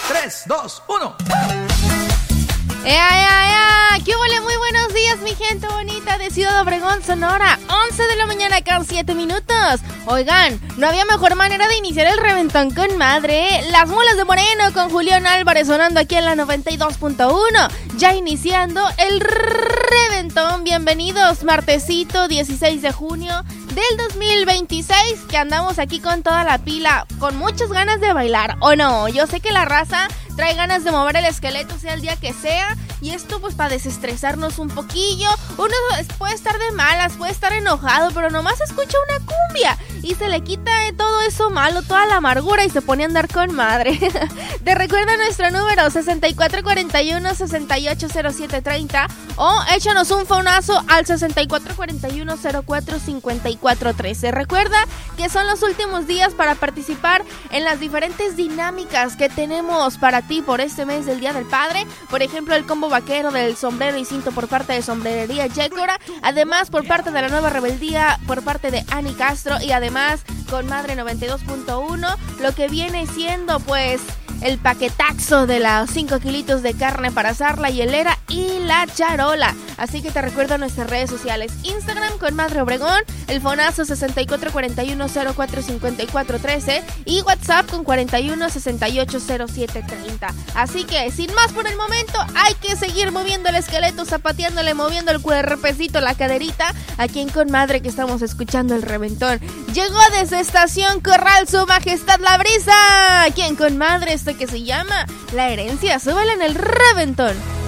3, 2, 1. ¿Qué huele? Muy buenos días, mi gente bonita de Ciudad Obregón, Sonora. 11 de la mañana con 7 minutos. Oigan, no había mejor manera de iniciar el reventón con madre. Las mulas de Moreno con Julián Álvarez sonando aquí en la 92.1. Ya iniciando el reventón. Bienvenidos, martesito 16 de junio del 2026, que andamos aquí con toda la pila, con muchas ganas de bailar, ¿o no? Yo sé que la raza trae ganas de mover el esqueleto, sea el día que sea, y esto pues para desestresarnos un poquillo. Uno puede estar de malas, puede estar enojado, pero nomás escucha una cumbia y se le quita todo eso malo, toda la amargura, y se pone a andar con madre. Te recuerda nuestro número 6441-680730 o échanos un fonazo al 6441-045413. Recuerda que son los últimos días para participar en las diferentes dinámicas que tenemos para ti por este mes del Día del Padre. Por ejemplo, el combo vaquero del sombrero y cinto por parte de Sombrerería Yécora. Además, por parte de la Nueva Rebeldía, por parte de Ani Castro. Y además, con Madre 92.1, lo que viene siendo pues el paquetaxo de los 5 kilitos de carne para asar, la hielera y la charola. Así que te recuerdo nuestras redes sociales: Instagram con Madre Obregón, el fonazo 6441-045413 y WhatsApp con 41680730. Así que sin más por el momento, hay que seguir moviendo el esqueleto, zapateándole, moviendo el cuerpecito, la caderita, aquí en Con Madre, que estamos escuchando el reventón. Llegó desde Estación Corral Su Majestad la Brisa, aquí en Con Madre, esto que se llama La Herencia. Súbele en el reventón.